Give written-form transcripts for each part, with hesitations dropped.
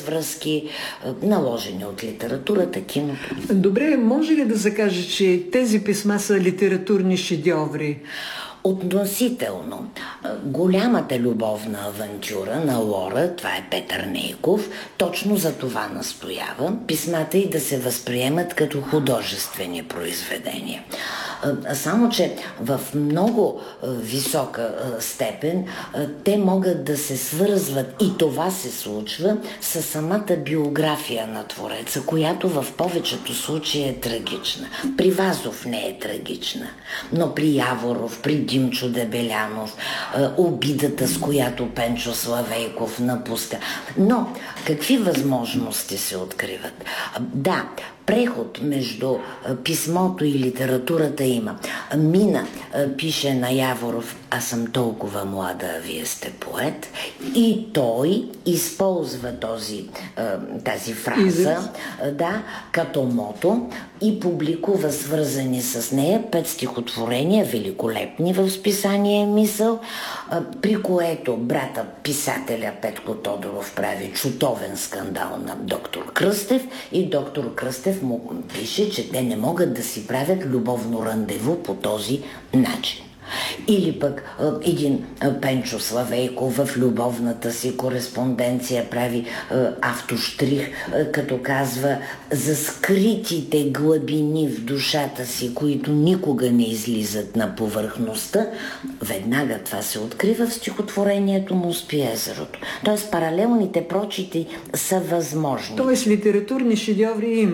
свръзки, наложени от литературата, киното. Добре, може ли да се каже, че тези писма са литературни шедьоври? Относително. Голямата любовна авантюра на Лора, това е Петър Нейков, точно за това настоява писмата и да се възприемат като художествени произведения. Само че в много висока степен те могат да се свързват, и това се случва, с самата биография на твореца, която в повечето случаи е трагична. При Вазов не е трагична, но при Яворов, при Димчо Дебелянов, обидата, с която Пенчо Славейков напуска. Но какви възможности се откриват? Да, преход между писмото и литературата има. Мина пише на Яворов: аз съм толкова млада, а вие сте поет. И той използва тази фраза като мото и публикува свързани с нея 5 стихотворения, великолепни в списание Мисъл, при което брата писателя Петко Тодоров прави чутовен скандал на доктор Кръстев и доктор Кръстев му пише, че те не могат да си правят любовно рандеву по този начин. Или пък един Пенчо Славейков в любовната си кореспонденция прави автоштрих, като казва за скритите глъбини в душата си, които никога не излизат на повърхността. Веднага това се открива в стихотворението му с Пиезерото. Тоест паралелните прочити са възможни. Тоест литературни шедьоври има.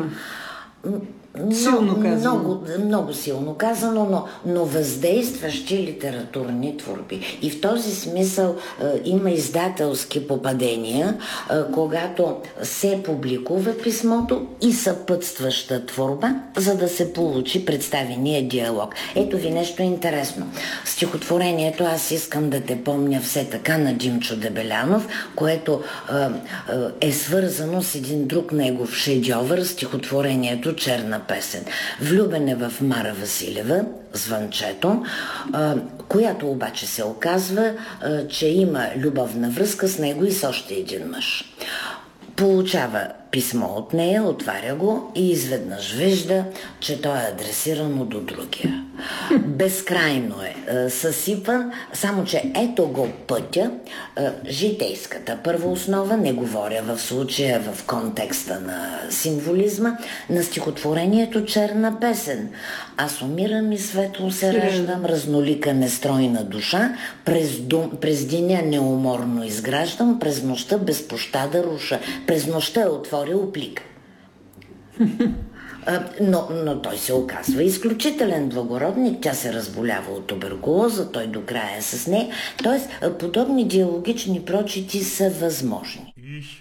Силно казано. Много силно казано, но въздействащи литературни творби. И в този смисъл има издателски попадения, когато се публикува писмото и съпътстваща творба, за да се получи представения диалог. Ето ви нещо интересно. Стихотворението "Аз искам да те помня все така" на Димчо Дебелянов, което е свързано с един друг негов шедьовър, стихотворението "Черна песен". Влюбен е в Мара Василева, Звънчето, която обаче се оказва, че има любовна връзка с него и с още един мъж. Получава писмо от нея, отваря го и изведнъж вижда, че той е адресирано до другия. Безкрайно е съсипан, само че ето го пътя, житейската първооснова, не говоря в случая в контекста на символизма, на стихотворението "Черна песен". Аз умирам и светло се раждам, разнолика нестройна душа, през деня неуморно изграждам, през нощта без пощада руша. През нощта е отворил плик. Но той се оказва изключителен благородник, тя се разболява от туберкулоза, той до края с нея. Тоест, подобни диалогични прочити са възможни.